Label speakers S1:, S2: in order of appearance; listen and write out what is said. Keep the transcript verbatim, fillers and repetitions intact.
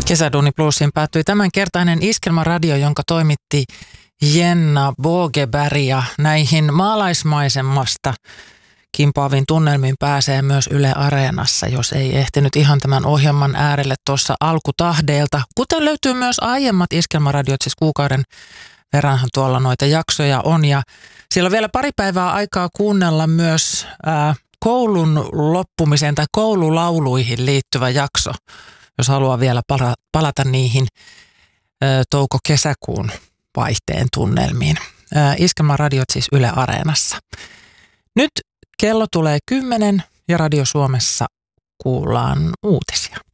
S1: Kesäduuni Plusiin päättyi tämänkertainen Iskelmäradio, jonka toimitti Jenna Bogeberg, ja näihin maalaismaisemmasta kimpaavin tunnelmiin pääsee myös Yle Areenassa, jos ei ehtinyt ihan tämän ohjelman äärelle tuossa alkutahdeilta. Kuten löytyy myös aiemmat Iskelmäradiot, siis kuukauden verranhan tuolla noita jaksoja on, ja siellä on vielä pari päivää aikaa kuunnella myös ää, koulun loppumiseen tai koululauluihin liittyvä jakso, jos haluaa vielä palata niihin ää, touko-kesäkuun vaihteen tunnelmiin. Ää, Iskelmäradiot siis Yle Areenassa. Nyt kello tulee kymmenen ja Radio Suomessa kuullaan uutisia.